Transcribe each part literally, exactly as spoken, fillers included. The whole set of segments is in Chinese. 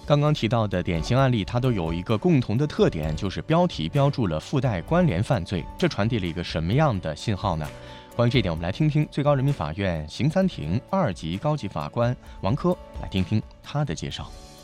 刚刚提到的典型案例，它都有一个共同的特点，就是标题标注了附带关联犯罪，这传递了一个什么样的信号呢？关于这一点，我们来听听最高人民法院刑三庭二级高级法官王科来听听他的介绍。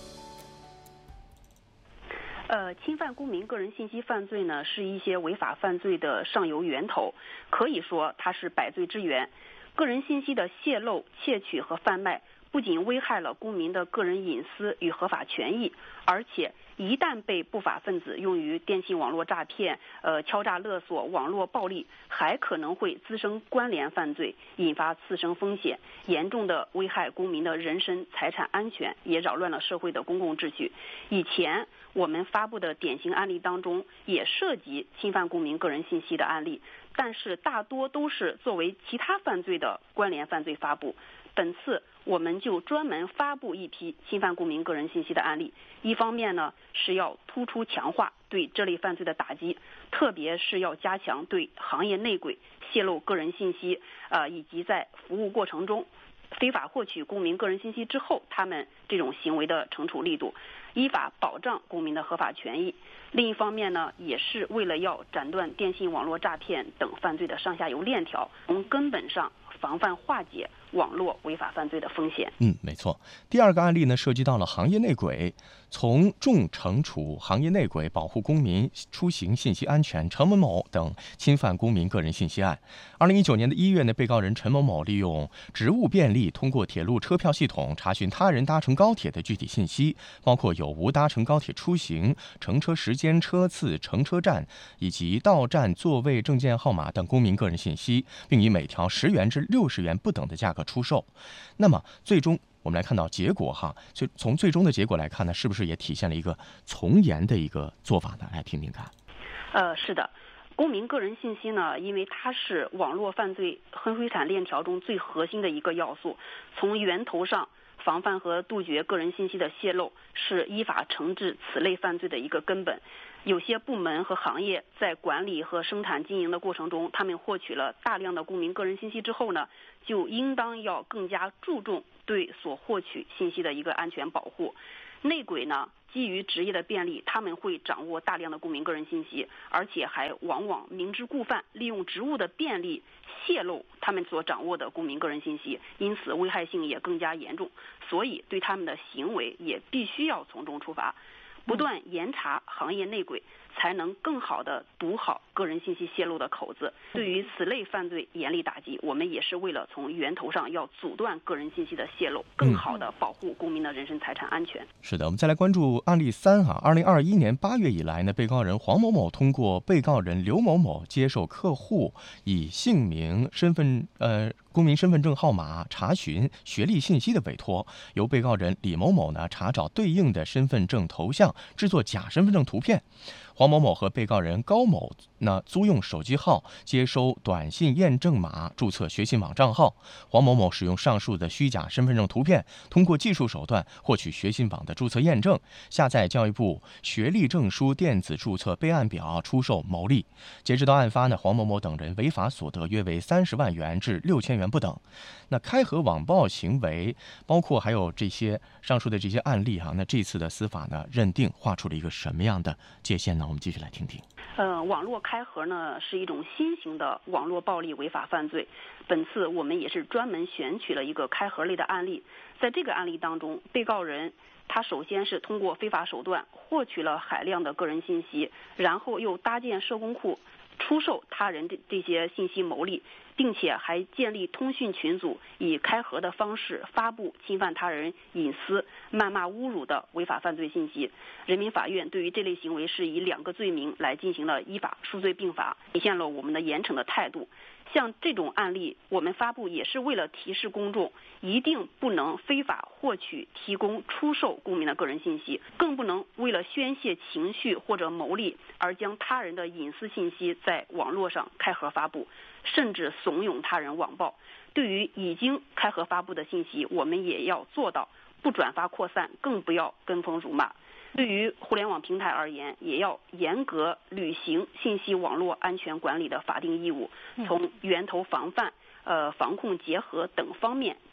呃，侵犯公民个人信息犯罪呢，是一些违法犯罪的上游源头，可以说它是百罪之源。个人信息的泄露、窃取和贩卖，不仅危害了公民的个人隐私与合法权益，而且一旦被不法分子用于电信网络诈骗、呃敲诈勒索、网络暴力，还可能会滋生关联犯罪，引发次生风险，严重的危害公民的人身财产安全，也扰乱了社会的公共秩序。以前我们发布的典型案例当中，也涉及侵犯公民个人信息的案例，但是大多都是作为其他犯罪的关联犯罪发布。本次我们就专门发布一批侵犯公民个人信息的案例，一方面呢是要突出强化对这类犯罪的打击，特别是要加强对行业内鬼泄露个人信息，呃以及在服务过程中非法获取公民个人信息之后，他们这种行为的惩处力度，依法保障公民的合法权益。另一方面呢，也是为了要斩断电信网络诈骗等犯罪的上下游链条，从根本上防范化解网络违法犯罪的风险。 嗯，没错。第二个案例呢，涉及到了行业内鬼，从重惩处行业内鬼保护公民出行信息安全陈某某等侵犯公民个人信息案。二零一九年的一月呢，被告人陈某某利用职务便利，通过铁路车票系统查询他人搭乘高铁的具体信息，包括有无搭乘高铁出行、乘车时间、车次、乘车站以及到站座位证件号码等公民个人信息，并以每条十元至六十元不等的价格出售。那么最终我们来看到结果哈，就从最终的结果来看呢，是不是也体现了一个从严的一个做法呢？来听听看。 呃，是的。公民个人信息呢，因为它是网络犯罪黑灰产链条中最核心的一个要素，从源头上防范和杜绝个人信息的泄露，是依法惩治此类犯罪的一个根本。有些部门和行业在管理和生产经营的过程中，他们获取了大量的公民个人信息之后呢，就应当要更加注重对所获取信息的一个安全保护。内鬼呢，基于职业的便利，他们会掌握大量的公民个人信息，而且还往往明知故犯，利用职务的便利泄露他们所掌握的公民个人信息，因此危害性也更加严重，所以对他们的行为也必须要从重处罚，不断严查行业内鬼，才能更好地堵好个人信息泄露的口子。对于此类犯罪严厉打击，我们也是为了从源头上要阻断个人信息的泄露，更好地保护公民的人身财产安全。 是的，我们再来关注案例三哈。二零二一年八月以来呢，被告人黄某某通过被告人刘某某接受客户以姓名、身份呃公民身份证号码查询学历信息的委托，由被告人李某某呢查找对应的身份证头像，制作假身份证图片。黄某某和被告人高某呢租用手机号，接收短信验证码，注册学信网账号。黄某某使用上述的虚假身份证图片，通过技术手段获取学信网的注册验证，下载教育部学历证书电子注册备案表出售牟利。截止到案发呢，黄某某等人违法所得约为三十万元至六千元不等。那开盒网暴行为，包括还有这些上述的这些案例哈，那这次的司法呢认定画出了一个什么样的界限呢？我们继续来听听。 呃，网络开盒呢是一种新型的网络暴力违法犯罪。本次我们也是专门选取了一个开盒类的案例，在这个案例当中，被告人他首先是通过非法手段获取了海量的个人信息，然后又搭建社工库，出售他人的这些信息牟利，并且还建立通讯群组，以开盒的方式发布侵犯他人隐私、谩骂侮辱的违法犯罪信息。人民法院对于这类行为是以两个罪名来进行了依法数罪并罚，体现了我们的严惩的态度。像这种案例，我们发布也是为了提示公众，一定不能非法获取、提供、出售公民的个人信息，更不能为了宣泄情绪或者牟利而将他人的隐私信息在网络上开盒发布，甚至怂恿他人网暴。对于已经开盒发布的信息，我们也要做到不转发扩散，更不要跟风辱骂。对于互联网平台而言，也要严格履行信息网络安全管理的法定义务，从源头防范、呃防控结合等方面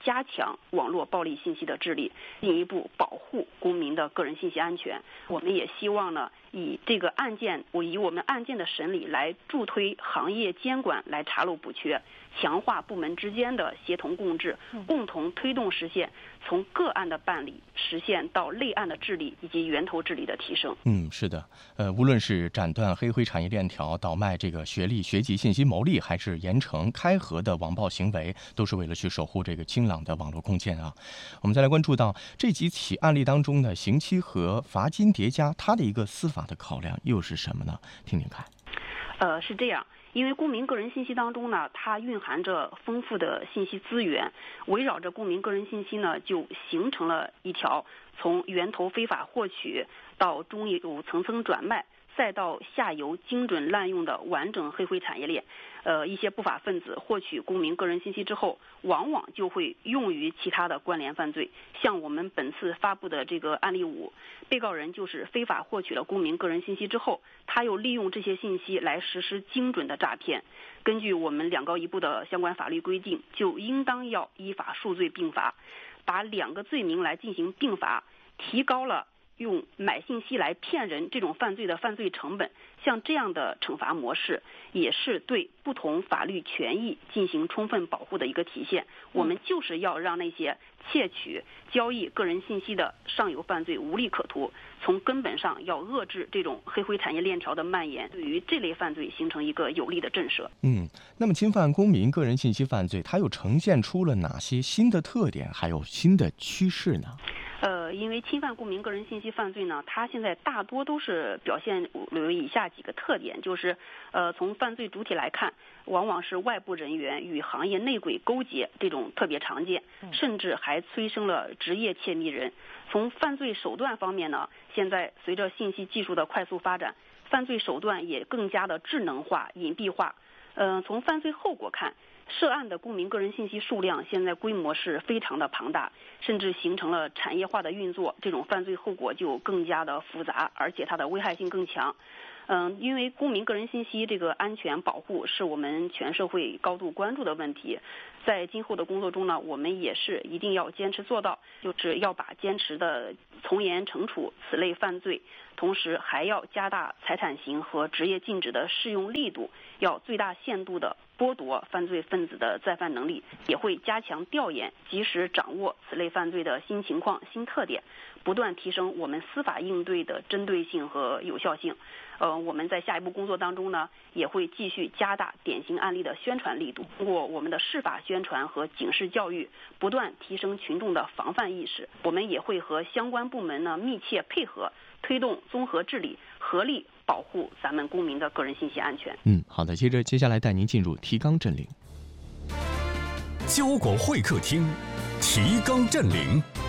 加强网络暴力信息的治理，进一步保护公民的个人信息安全。我们也希望呢，以这个案件，我以我们案件的审理来助推行业监管，来查漏补缺，强化部门之间的协同共治，共同推动实现从个案的办理实现到类案的治理以及源头治理的提升。 嗯，是的，呃，无论是斩断黑灰产业链条，倒卖这个学历学籍信息牟利，还是严惩开盒的网暴行为，都是为了去守护这个清朗的网络空间啊。我们再来关注到这几起案例当中呢，刑期和罚金叠加，它的一个司法的考量又是什么呢？听听看。 呃，是这样。因为公民个人信息当中呢，它蕴含着丰富的信息资源，围绕着公民个人信息呢，就形成了一条从源头非法获取到中游层层转卖，再到下游精准滥用的完整黑灰产业链。呃，一些不法分子获取公民个人信息之后，往往就会用于其他的关联犯罪。像我们本次发布的这个案例五，被告人就是非法获取了公民个人信息之后，他又利用这些信息来实施精准的诈骗。根据我们两高一部的相关法律规定，就应当要依法数罪并罚，把两个罪名来进行并罚，提高了用买信息来骗人这种犯罪的犯罪成本。像这样的惩罚模式，也是对不同法律权益进行充分保护的一个体现。我们就是要让那些窃取、交易个人信息的上游犯罪无利可图，从根本上要遏制这种黑灰产业链条的蔓延，对于这类犯罪形成一个有力的震慑。 嗯，那么侵犯公民个人信息犯罪，它又呈现出了哪些新的特点，还有新的趋势呢？ 呃，因为侵犯公民个人信息犯罪呢，它现在大多都是表现有以下几个特点，就是，呃，从犯罪主体来看，往往是外部人员与行业内鬼勾结，这种特别常见，甚至还催生了职业窃密人。从犯罪手段方面呢，现在随着信息技术的快速发展，犯罪手段也更加的智能化、隐蔽化。呃，从犯罪后果看，涉案的公民个人信息数量现在规模是非常的庞大，甚至形成了产业化的运作，这种犯罪后果就更加的复杂，而且它的危害性更强。嗯，因为公民个人信息这个安全保护是我们全社会高度关注的问题，在今后的工作中呢，我们也是一定要坚持做到，就是要把坚持的从严惩处此类犯罪，同时还要加大财产刑和职业禁止的适用力度，要最大限度的剥夺犯罪分子的再犯能力，也会加强调研，及时掌握此类犯罪的新情况、新特点，不断提升我们司法应对的针对性和有效性。呃，我们在下一步工作当中呢，也会继续加大典型案例的宣传力度，通过我们的释法宣传和警示教育，不断提升群众的防范意识。我们也会和相关部门呢密切配合，推动综合治理，合力保护咱们公民的个人信息安全。 嗯，好的，接着接下来带您进入提纲政令。 交广会客厅，提纲政令。